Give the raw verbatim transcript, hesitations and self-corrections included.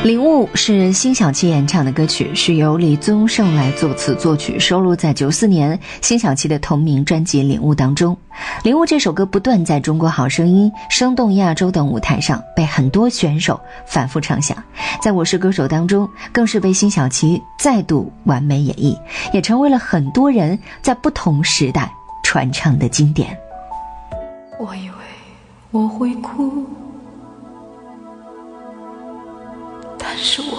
领悟是辛晓琪演唱的歌曲，是由李宗盛来作词作曲，收录在九四年辛晓琪的同名专辑《领悟》当中。领悟这首歌不断在中国好声音、生动亚洲等舞台上被很多选手反复唱响，在我是歌手当中更是被辛晓琪再度完美演绎，也成为了很多人在不同时代传唱的经典。 我以为我会哭，但是我